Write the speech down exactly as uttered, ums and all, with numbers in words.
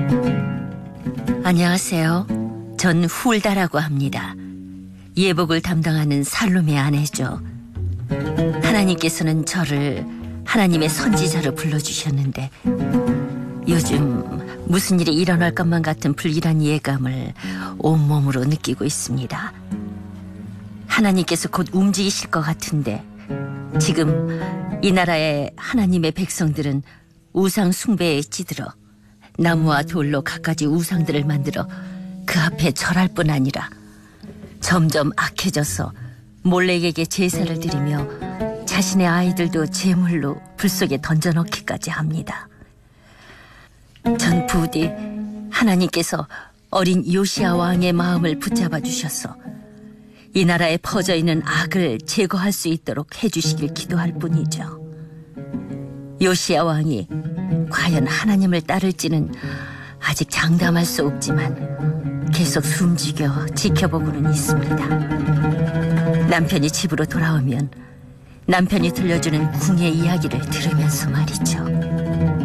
안녕하세요. 전 훌다라고 합니다. 예복을 담당하는 살룸의 아내죠. 하나님께서는 저를 하나님의 선지자로 불러주셨는데 요즘 무슨 일이 일어날 것만 같은 불길한 예감을 온몸으로 느끼고 있습니다. 하나님께서 곧 움직이실 것 같은데 지금 이 나라의 하나님의 백성들은 우상 숭배에 찌들어 나무와 돌로 갖가지 우상들을 만들어 그 앞에 절할 뿐 아니라 점점 악해져서 몰렉에게 제사를 드리며 자신의 아이들도 제물로 불 속에 던져넣기까지 합니다. 전 부디 하나님께서 어린 요시야 왕의 마음을 붙잡아 주셔서 이 나라에 퍼져있는 악을 제거할 수 있도록 해주시길 기도할 뿐이죠. 요시야 왕이 과연 하나님을 따를지는 아직 장담할 수 없지만 계속 숨죽여 지켜보고는 있습니다. 남편이 집으로 돌아오면 남편이 들려주는 궁의 이야기를 들으면서 말이죠.